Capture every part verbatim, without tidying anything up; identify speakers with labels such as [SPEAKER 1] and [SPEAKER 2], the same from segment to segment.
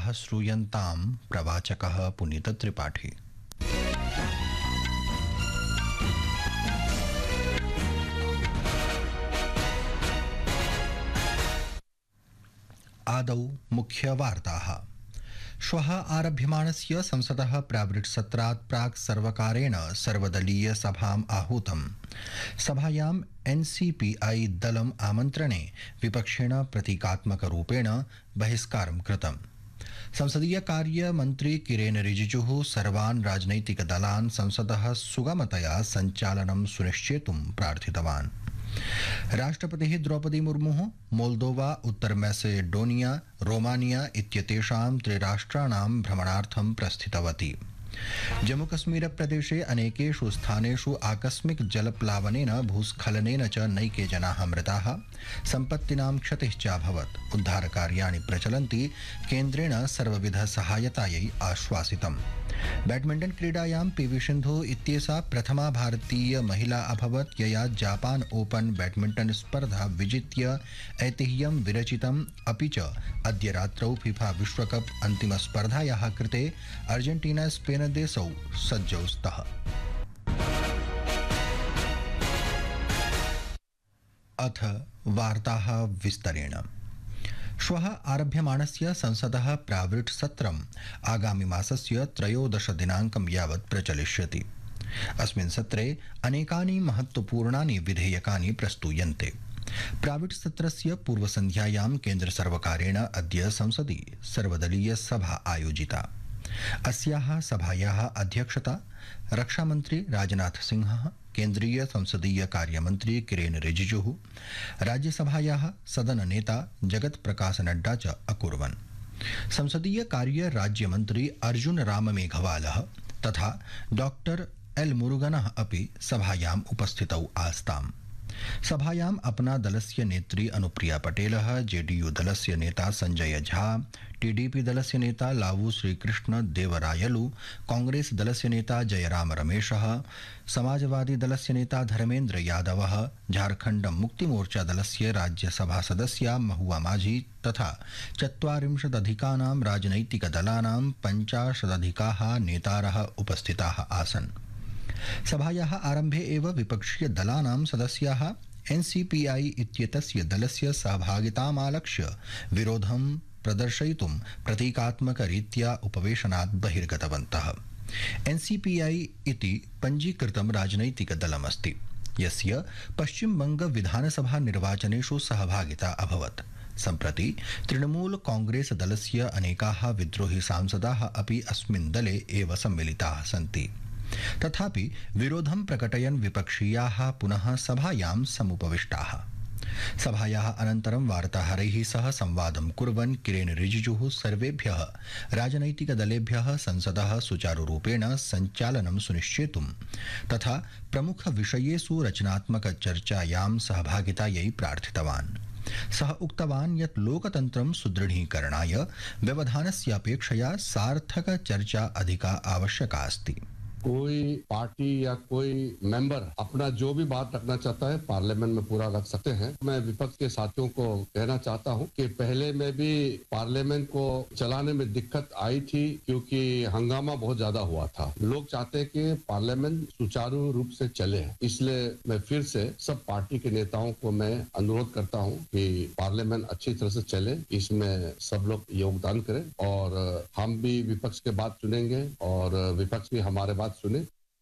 [SPEAKER 1] श्रूयन्तां प्रवाचकः पुनीतत्रिपाठी। आदौ मुख्यवार्ताः। श्वः आरभ्यमाणस्य संसदः प्रावृट्सत्रात् प्राक् सर्वकारेण सर्वदलीय सभाम् आहूतम्। सभायाम् एनसीपीआई दलम् आमन्त्रणे विपक्षेण प्रतीकात्मकरूपेण बहिष्कारं कृतम्। संसदीय कार्य मन्त्री किरेन रिजिजुः सर्वान् राजनैतिकदलान् संसदः सुगमतया सञ्चालनं सुनिश्चेतुं प्रार्थितवान्। राष्ट्रपतिः द्रौपदी मुर्मुः मोल्दोवा, उत्तर मैसेडोनिया, रोमानिया इत्येतेषां त्रिराष्ट्राणां भ्रमणार्थं प्रस्थितवती। जम्मूकश्मीर प्रदेशे अनेकेषु स्थानेषु आकस्मिक जलप्लावनेन भूस्खलनेन च नैके जनाः मृताः, सम्पत्तीनां क्षतिश्च अभवत्। उद्धारकार्याणि प्रचलन्ति, केन्द्रेण सर्वविध सहायतायै आश्वासितम्। बैडमिण्टन क्रीडायां पीवी सिन्धु इत्येषा प्रथमा भारतीय महिला अभवत्, यया जापान ओपन बैडमिण्टन स्पर्धा विजित्य ऐतिह्यं विरचितम्। अपि च अद्य रात्रौ फीफा विश्वकप अन्तिमस्पर्धायाः कृते अर्जेन्टीना स्पेन देशौ सज्जौ स्तः। अथ वार्ताः विस्तरेण। श्वः आरभ्यमाणस्य संसदः प्रावृट् सत्रम् आगामि मासस्य त्रयोदश दिनाङ्कं यावत् प्रचलिष्यति। अस्मिन् सत्रे अनेकानि महत्त्वपूर्णानि विधेयकानि प्रस्तूयन्ते। प्रावृट् सत्रस्य पूर्वसन्ध्यायां केन्द्रसर्वकारेण अद्य संसदि सर्वदलीय सभा आयोजिता। अस्याः सभायाः अध्यक्षता रक्षामन्त्री राजनाथ सिंहः, केन्द्रीय संसदीय कार्यमन्त्री किरेन रिजिजुः, राज्यसभायाः सदननेता जगत प्रकाश नड्डा च अकुर्वन्। संसदीय कार्य राज्यमन्त्री अर्जुन राम मेघवालः तथा डॉक्टर एल मुरुगनः अपि सभायाम् उपस्थितौ आस्ताम्। सभायाम् अपना दलस्य नेत्री अनुप्रिया पटेलः, जेडीयू दलस्य नेता संजय झा, टीडीपी दलस्य नेता लावू श्रीकृष्ण देवरायलु, कांग्रेस दलस्य नेता जयराम रमेशः, समाजवादी दलस्य नेता धर्मेन्द्र यादवः, झारखण्ड मुक्तिमोर्चा दलस्य राज्यसभा सदस्या महुआ माझी तथा चत्वारिंशदधिकानां राजनैतिकदलानां पञ्चाशदधिकाः नेतारः उपस्थिताः आसन्। सभायाः आरम्भे एव विपक्षीय दलानां सदस्याः एनसीपीआई इत्येतस्य दलस्य सहभागितामालक्ष्य विरोधं प्रदर्शयितुं प्रतीकात्मकरीत्या उपवेशनात् बहिर्गतवन्तः। एनसीपीआई इति पञ्जीकृतं राजनैतिकदलमस्ति, यस्य पश्चिमबंग विधानसभा निर्वाचनेषु सहभागिता अभवत्। सम्प्रति तृणमूल कांग्रेस दलस्य अनेकाः विद्रोही सांसदाः अपि अस्मिन् दले एव सम्मिलिताः सन्ति। तथापि विरोधं प्रकटयन् विपक्षीयाः पुनः सभायां समुपविष्टाः। सभायाः अनन्तरं वार्ताहरैः सह संवादं कुर्वन् किरेन रिजिजुः सर्वेभ्यः राजनैतिकदलेभ्यः संसदः सुचारुरूपेण सञ्चालनं सुनिश्चेतुं तथा प्रमुखविषयेषु रचनात्मकचर्चायां सहभागितायै प्रार्थितवान्। सः उक्तवान् यत् लोकतन्त्रं सुदृढीकरणाय व्यवधानस्यापेक्षया सार्थकचर्चा अधिका आवश्यका अस्ति।
[SPEAKER 2] कोई पार्टी या कोई मेंबर अपना जो भी बात रखना चाहता है पार्लियामेंट में पूरा रख सकते हैं। मैं विपक्ष के साथियों को कहना चाहता हूं कि पहले में भी पार्लियामेंट को चलाने में दिक्कत आई थी, क्योंकि हंगामा बहुत ज्यादा हुआ था। लोग चाहते हैं कि पार्लियामेंट सुचारू रूप से चले, इसलिए मैं फिर से सब पार्टी के नेताओं को मैं अनुरोध करता हूं कि पार्लियामेंट अच्छी तरह से चले, इसमें सब लोग योगदान करें और हम भी विपक्ष के बात सुनेंगे और विपक्ष भी हमारे बात सुने।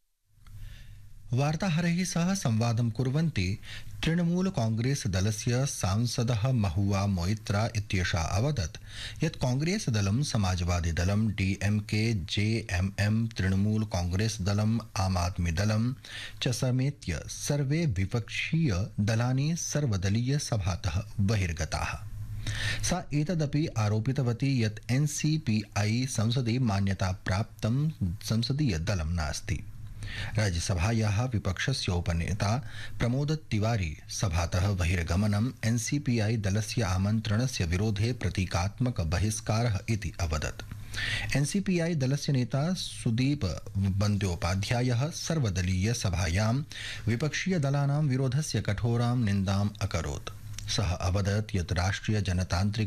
[SPEAKER 1] वार्ताहरैः सह संवादं कुर्वन्ती तृणमूल कांग्रेस दलस्य सांसदः महुआ मोइत्रा इत्येषा अवदत् यत् कांग्रेस दलं, समाजवादी दलं, डीएमके, जेएमएम, तृणमूल कांग्रेस दलं, आम आदमी दलं च समेत्य सर्वे विपक्षीय दलानि सर्वदलीय सभातः बहिर्गताः। सा एतदपि आरोपितवती यत् एनसीपीआई संसदि मान्यता प्राप्तं संसदीय दलं नास्ति। राज्यसभायाः विपक्षस्य उपनेता प्रमोद तिवारी सभातः बहिर्गमनम् एनसीपीआई दलस्य आमन्त्रणस्य विरोधे प्रतीकात्मक बहिष्कारः इति अवदत्। एनसीपीआई दलस्य नेता सुदीप बन्द्योपाध्यायः सर्वदलीय सभायां विपक्षीय दलानां विरोधस्य कठोरां निन्दाम् अकरोत्। सः अवदत् यत् राष्ट्रिय जनतान्त्रिक